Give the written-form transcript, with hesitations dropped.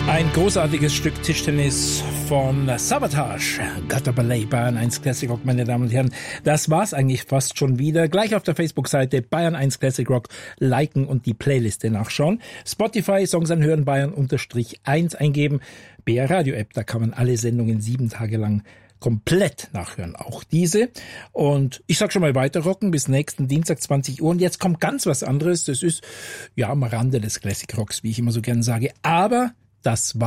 Ein großartiges Stück Tischtennis von Sabotage. Gotta Ballet, Bayern 1 Classic Rock, meine Damen und Herren. Das war's eigentlich fast schon wieder. Gleich auf der Facebook-Seite Bayern 1 Classic Rock liken und die Playliste nachschauen. Spotify, Songs anhören, Bayern_1 eingeben. BR Radio App, da kann man alle Sendungen 7 Tage lang komplett nachhören, auch diese. Und ich sag schon mal weiter rocken bis nächsten Dienstag 20 Uhr. Und jetzt kommt ganz was anderes. Das ist ja am Rande des Classic Rocks, wie ich immer so gern sage. Aber das war